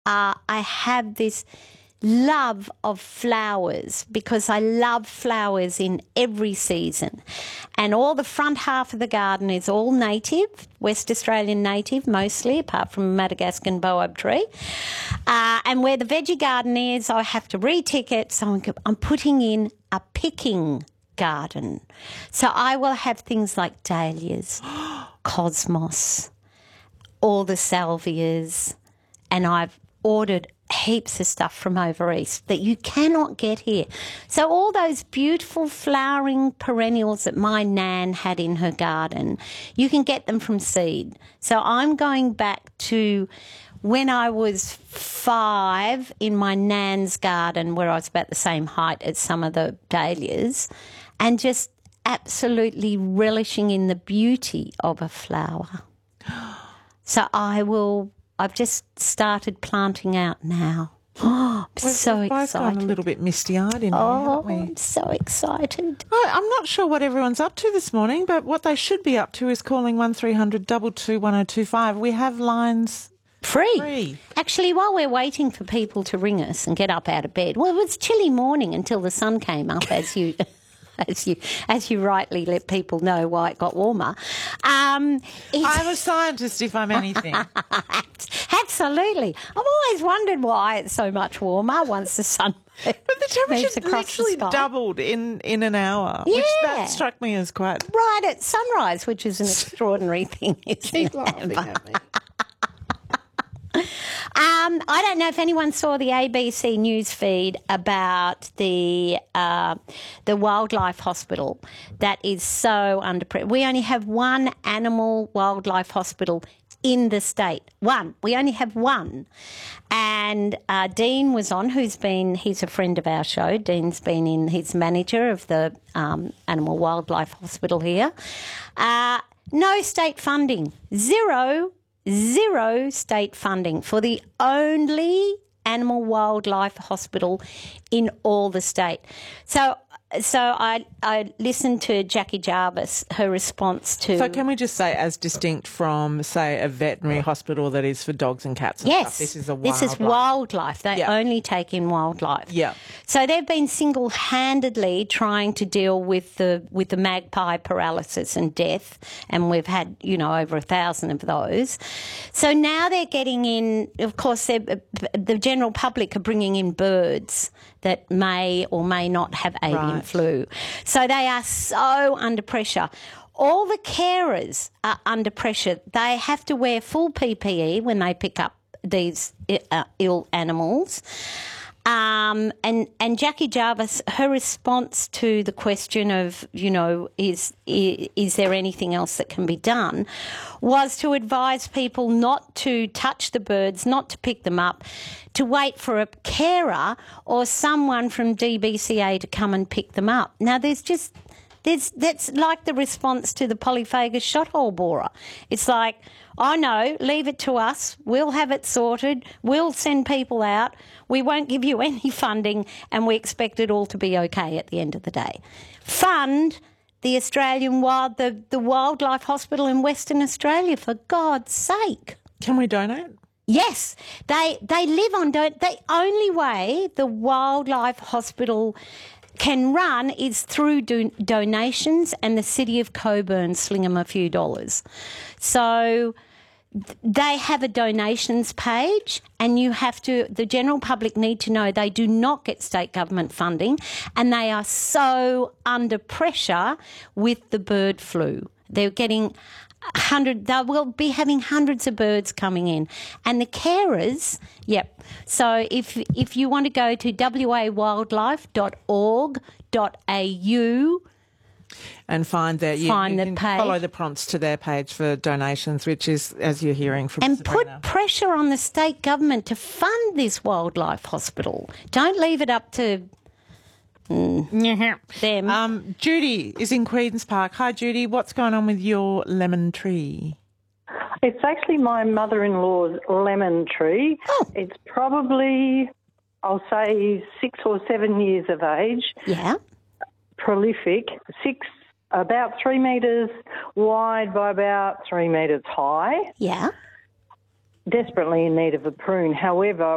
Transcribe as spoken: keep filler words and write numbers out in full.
uh, I have this love of flowers because I love flowers in every season. And all the front half of the garden is all native, West Australian native mostly, apart from a Madagascan baobab tree. Uh, and where the veggie garden is, I have to re-tick it, so I'm, I'm putting in a picking garden. So I will have things like dahlias, cosmos, all the salvias, and I've ordered heaps of stuff from over east that you cannot get here. So all those beautiful flowering perennials that my nan had in her garden, you can get them from seed. So I'm going back to when I was five in my nan's garden, where I was about the same height as some of the dahlias, and just absolutely relishing in the beauty of a flower. So I will... I've just started planting out now. Oh, I'm We've, so we've both excited. gone a little bit misty-eyed in here, Oh, haven't we? I'm so excited. I, I'm not sure what everyone's up to this morning, but what they should be up to is calling one three hundred two two one oh two five. We have lines Free. free. Actually, while we're waiting for people to ring us and get up out of bed, well, it was chilly morning until the sun came up, as you... As you, as you rightly let people know why it got warmer. Um, I'm a scientist, if I'm anything. Absolutely. I've always wondered why it's so much warmer once the sun But the temperature moves across literally the sky. doubled in, in an hour, which Yeah. that struck me as quite... Right at sunrise, which is an extraordinary thing. Keep laughing at me. Um, I don't know if anyone saw the A B C news feed about the uh, the wildlife hospital that is so under pressure. We only have one animal wildlife hospital in the state. One. We only have one. And uh, Dean was on, who's been, he's a friend of our show. Dean's been in, he's manager of the um, Animal Wildlife Hospital here. Uh, no state funding. Zero Zero state funding for the only animal wildlife hospital in all the state. So so I I listened to Jackie Jarvis, her response to... So can we just say, as distinct from, say, a veterinary hospital that is for dogs and cats and Yes, stuff, this is a wildlife. This is wildlife. They Yeah. only take in wildlife. Yeah. So they've been single-handedly trying to deal with the with the magpie paralysis and death, and we've had, you know, over a thousand of those. So now they're getting in, of course, they're- the general public are bringing in birds that may or may not have avian Right. flu. So they are so under pressure. All the carers are under pressure. They have to wear full P P E when they pick up these uh, ill animals. Um, and, and Jackie Jarvis, her response to the question of, you know, is, is is there anything else that can be done, was to advise people not to touch the birds, not to pick them up, to wait for a carer or someone from D B C A to come and pick them up. Now, there's just... There's, that's like the response to the polyphagus shothole borer. It's like, oh no, leave it to us. We'll have it sorted. We'll send people out. We won't give you any funding, and we expect it all to be okay at the end of the day. Fund the Australian Wild, the, the Wildlife Hospital in Western Australia, for God's sake. Can we donate? Yes, they they live on don't. The only way the Wildlife Hospital can run is through do- donations, and the City of Coburn sling them a few dollars. So th- they have a donations page, and you have to, the general public need to know they do not get state government funding, and they are so under pressure with the bird flu. They're getting hundred, they will be having hundreds of birds coming in, and the carers, yep. So if if you want to go to w a wildlife dot org dot a u And find that you, Find you the can page. follow the prompts to their page for donations, which is, as you're hearing from and Sabrina. put pressure on the state government to fund this wildlife hospital. Don't leave it up to mm, them. Um, Judy is in Queen's Park. Hi, Judy. What's going on with your lemon tree? It's actually my mother-in-law's lemon tree. Oh. It's probably, I'll say, six or seven years of age, yeah. prolific, six, about three metres wide by about three metres high, Yeah. desperately in need of a prune. However,